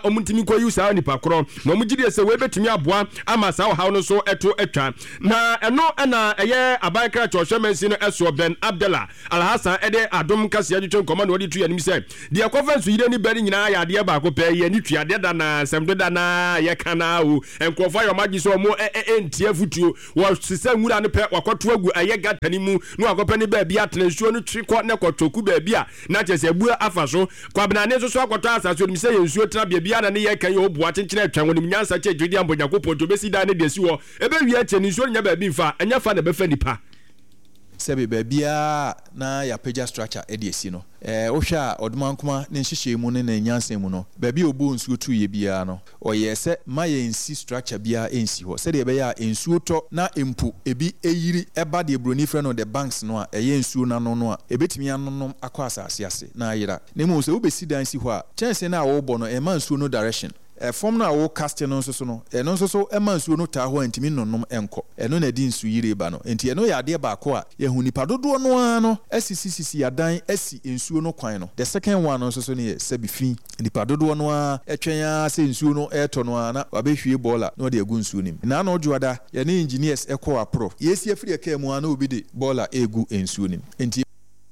omutimi ko use a nipa kro na omugide se we betumi aboa ama sa haw no so eto etwa na eno na eye abankra chohwemensi no eso Ben Abdallah Alhassan ede adom kase adwetwe nkoma na odi tu yanim se de conference yire ni bari nyina ya de ba ko pe ye ni tuade da na semdo da na ye kana o enkofa yo magi so mo entie futuo wo sisa nwura ne pe wakoto agu aye gatani mu no akopa ni ba bia tensuo no twiko ne kotoku ba bia na chese bua afa so kwabna ne so akoto asase oni se ye nsuo tra bia bia na ne ye kan ye obua chenchene atwa woni nyansa che dwedi ambonyakopon to besi da ne de si wo ebe wi ache ni nsuo nya ba bi mfa enya fa na be fa nipa sebe bia na ya page structure ediesi no ohwa odman kuma ne nhihye mu ne nyansa mu no baabi obo nsuo tu ye bia no oye se ma ye nsi structure bia ensi ho se de be ya nsuo to na empu ebi eyiri eba de broni frɛ no the banks no a eye nsuo na no a ebetimi anonom akɔ asase ase na ayira ne mu se obesi dan si ho a chance na wo bo no e ma nsuo no direction form na wo cast no nso so no eno nso so ema nsuo no ta ho antimi nonnom enko eno na di nsu yire ba no enti eno ya de ba ko a ye hu nipa dodo no a no asisi adan asi nsuo no kwan no the second one nso so ne se bifi nipa dodo no a etwen a se nsuo no eto no a na wabehwie bola na de agu nsuo nim na na ojuada ye ne engineers eko apro yesi afiri eka mu a na obi de bola egu nsuo nim enti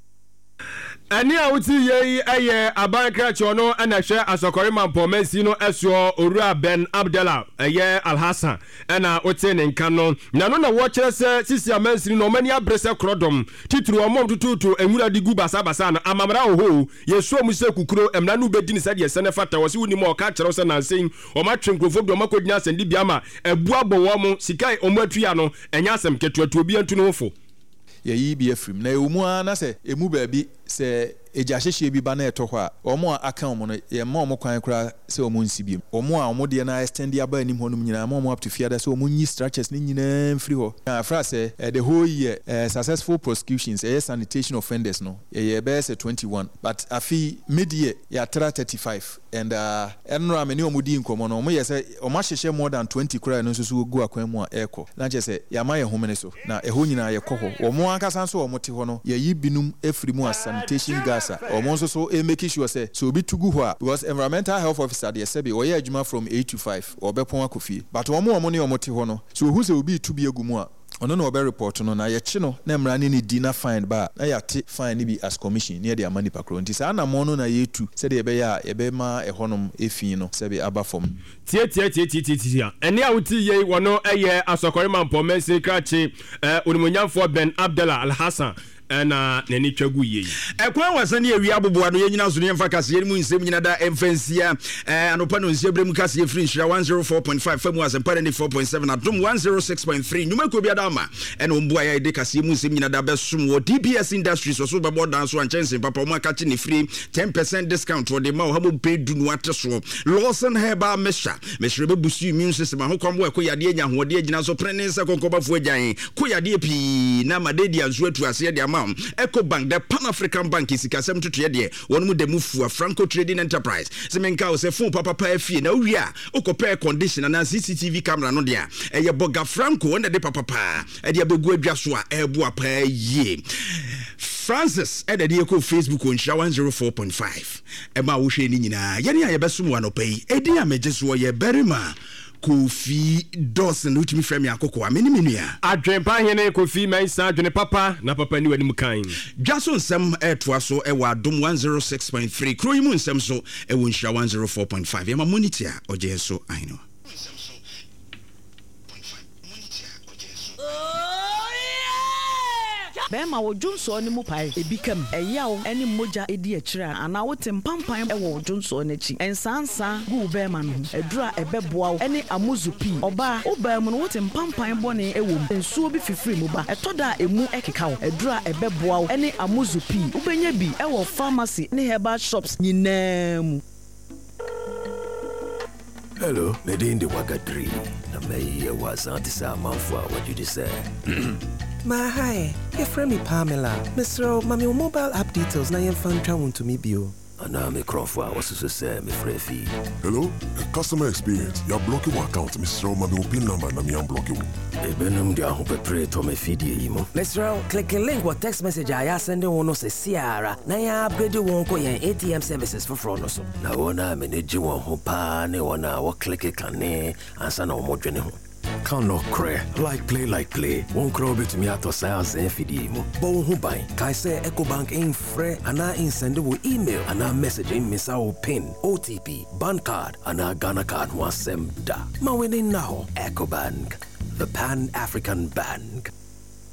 ani awuti yei eye abankra chono ana hwe asokori mampomensi no eso Owura Ben Abdallah eye Alhassan ana ote ne nka no na no na wo kire se sisi amansiri no mani abrese krodom tituru omom tututu enwura digu basa na amamra oho yeso mu se kukuro emna no bedi ni sade se ne fata wo se woni mo ka kire se na nsen o ma twenkrofo bi o makodina asende bia ma ebu abowo mo sikai o matua no enya asem ketuatu obi antu no hofo yeyi bi afrim na emu ana se emu baabi se eja hyehye bi ba na eto ho a omo aka omo no ye ma omo kwan kra se omo nsibiem omo a omo de na extend ya ba anim honum nyina ma omo up to fear that se omo nyi structures ni nyina mfiri ho afra se the whole year successful prosecutions sanitation offenders no ye be se 21 but afi mid year ya 35 and enra me ne omo di nkomo no omo ye se omo hyehye more than 20 kra no so go akwan mu a eko na che se ya ma ye homene so na eho nyina ye koho omo aka san so omo te ho no ye yi binum efiri mu sanitation almost so make sure say so be to go because environmental health officer dey say be oye adwuma from 8 to 5 or be pon akofie but omo ne omo te ho no so who say obi to be agumu a ono no be report no na ye chi no na mra ne di na fine ba na ya te fine ni bi as commission near the amani pakro nti sa na mo no na ye tu say dey be ya e be ma e honom efin no say be aba form tie ene awuti ye wono eye asokori mampomensi krachi onimonyamfo Ben Abdallah Alhassan ana nani twagu ye ekwan wasane awi aboboa no yenyina so ne mfa kase ye mu nsem nyina da emfansia anopa no nsia brem kase ye free nshira 104.5 famu asempa ne 4.7 adom 106.3 nyuma ko bia da ma ena omboa ya de kase ye mu nsem nyina da besom wo DPS Industries so be board so anchense papa mo aka ne free 10% discount wo de ma wo pay du no ateso Lawson Herbal mesha be busu immune system ho kwambo ekoyade nya ho de agina so prenense konkobafo agyan koyade pi na madedi azu atu ase de ama Ecobank, the Pan-African Bank is kasem to trade one mu de mufu Franco Trading Enterprise. Semenka se phone papa pa fie na wia okope condition na CCTV camera no dia. Eye boga Franco na de papa pa. E dia begu adwa so a ebu apa ye. Francis e de ko Facebook on 104.5. E ma wo hwe ni nyina. Ye ne ayebesum wa no pay. E dia mejeso ye berima. Kofi Dawson utimi frame akoko ameni menua adwempa hene Kofi Mensa adwene papa na papa ni wani mukan Jason nsem etoa so e wa dom 106.3 kroyimu nsem so e wo nhia 104.5 yema monitor oje so aino Bema wo Johnson ni mu pai ebikam eyawo eni moja edi akira ana wo tempampan e wo Johnson n'achi ensansa gu bema no edura ebeboa eni amuzupi oba oba mu no wo tempampan bone e wo ensuo bi fifiri mu ba etoda emu ekeka wo edura ebeboa eni amuzupi ubenya bi e wo pharmacy ni herbal shops nyinam. Hello, Medindi Wagadri. Na me was antisa manfwa what you say. Ma hi, your friend me Pamela. Mr. Mami mobile app details na yen fan travel to me bio. Ana me crofwa was to say me free fee. Hello, customer experience. You're blocking my account. Mr. Roma, my PIN number, na me unblock you. Ebenum dia ho pepre to me feed imo. Mr. Click a link what text message I send one se Ciara. Na ya upgrade won ko yen ATM services for front so. Na wona me ne ji won ho pa ne wona wo click kane ansa na wo dwene ho. Can no cray. Like play. Won't crow bit me out of sales and feed mo. Bon who buy. Kai say EcoBank in free and I send email and I messaging miss our PIN, OTP, bank card and our Ghana card was sem da. Ma winning now. EcoBank, the Pan-African Bank.